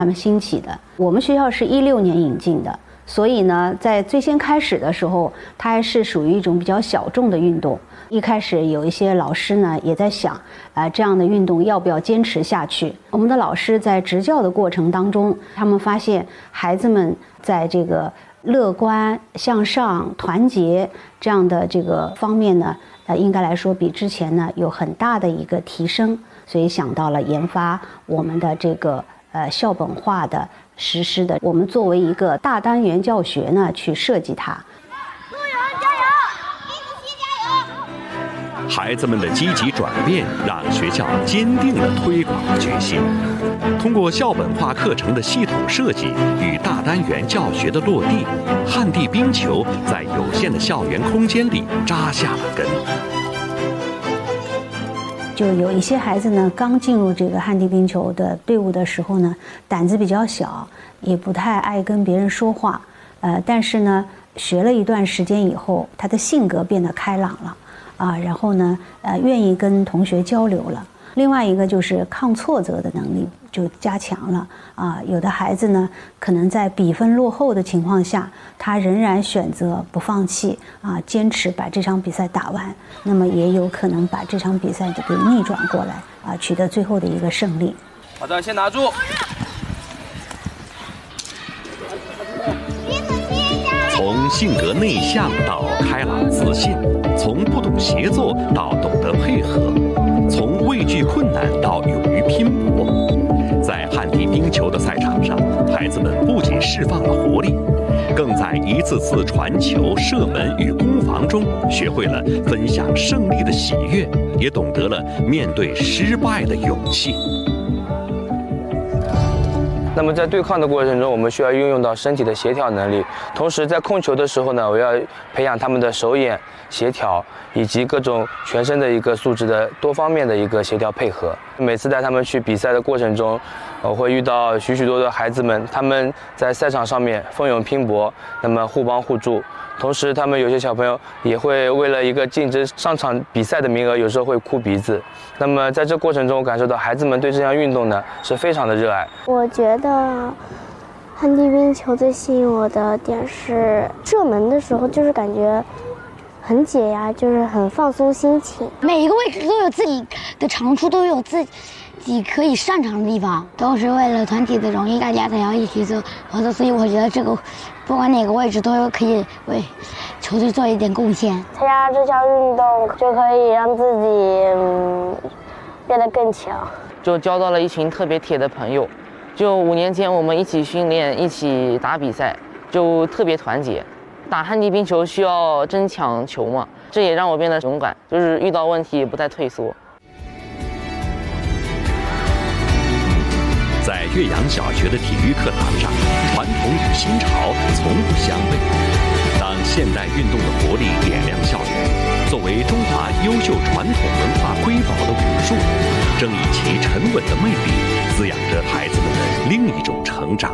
他们兴起的。我们学校是16年引进的，所以呢，在最先开始的时候，它还是属于一种比较小众的运动。一开始有一些老师呢也在想，这样的运动要不要坚持下去？我们的老师在执教的过程当中，他们发现孩子们在这个乐观、向上、团结这样的这个方面呢，应该来说比之前呢有很大的一个提升，所以想到了研发我们的这个校本化的实施的，我们作为一个大单元教学呢去设计它。 孩子们的积极转变，让学校坚定了推广的决心。通过校本化课程的系统设计与大单元教学的落地，旱地冰球在有限的校园空间里扎下了根。 就有一些孩子呢，刚进入这个旱地冰球的队伍的时候呢，胆子比较小，也不太爱跟别人说话。但是呢，学了一段时间以后，他的性格变得开朗了。然后呢，愿意跟同学交流了。另外一个就是抗挫折的能力就加强了。有的孩子呢，可能在比分落后的情况下，他仍然选择不放弃，坚持把这场比赛打完。那么也有可能把这场比赛给逆转过来，取得最后的一个胜利。 好的，先拿住。 从性格内向到开朗自信，从不懂协作到懂得配合，从畏惧困难到勇于拼搏。在旱地冰球的赛场上，孩子们不仅释放了活力，更在一次次传球、射门与攻防中学会了分享胜利的喜悦，也懂得了面对失败的勇气。 那么在对抗的过程中，我们需要运用到身体的协调能力，同时在控球的时候呢，我要培养他们的手眼协调以及各种全身的一个素质的多方面的一个协调配合。每次带他们去比赛的过程中，我会遇到许多的孩子们，他们在赛场上面奋勇拼搏，那么互帮互助。同时，他们有些小朋友也会为了一个竞争上场比赛的名额，有时候会哭鼻子。那么在这过程中，我感受到孩子们对这项运动呢是非常的热爱。 我觉得旱地冰球最吸引我的点是射门的时候，就是感觉很解压，就是很放松心情。 每一个位置都有自己的长处，都有自己可以擅长的地方，都是为了团体的荣誉，大家才要一起做合作。所以我觉得这个不管哪个位置都可以为球队做一点贡献。 参加这项运动就可以让自己变得更强， 就交到了一群特别铁的朋友。就5年前我们一起训练，一起打比赛，就特别团结。打旱地冰球需要争抢球嘛，这也让我变得勇敢，就是遇到问题不再退缩。 在岳阳小学的体育课堂上，传统与新潮从不相悖。当现代运动的活力点亮校园，作为中华优秀传统文化瑰宝的武术，正以其沉稳的魅力，滋养着孩子们的另一种成长。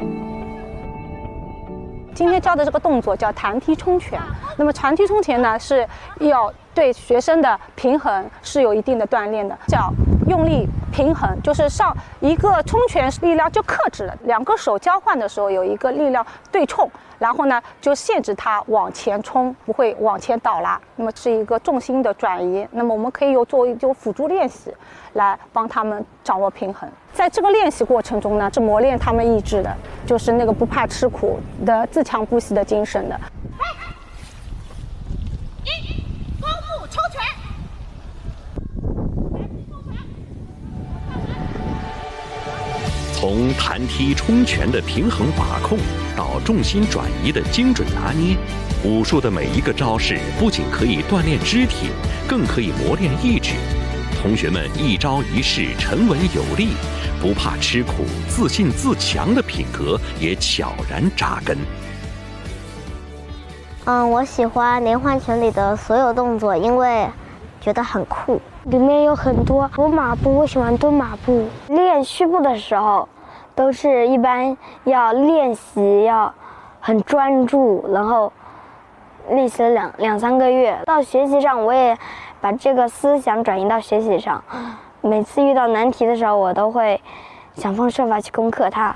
今天教的这个动作叫弹踢冲拳。那么弹踢冲拳呢，是要对学生的平衡是有一定的锻炼的，叫用力平衡，就是上一个冲拳力量就克制了，两个手交换的时候有一个力量对冲，然后呢就限制它往前冲，不会往前倒拉。那么是一个重心的转移。那么我们可以做一种辅助练习，来帮他们掌握平衡。在这个练习过程中呢，是磨练他们意志的，就是那个不怕吃苦的自强不息的精神的。 高步抽拳。 从弹踢冲拳的平衡把控到重心转移的精准拿捏，武术的每一个招式不仅可以锻炼肢体，更可以磨练意志。同学们一招一式沉稳有力，不怕吃苦、自信自强的品格也悄然扎根。 我喜欢连环拳里的所有动作，因为觉得很酷。里面有很多蹲马步，我喜欢蹲马步。练虚步的时候，都是一般要练习，要很专注，然后练习了两三个月。到学习上，我也把这个思想转移到学习上。每次遇到难题的时候，我都会想方设法去攻克它。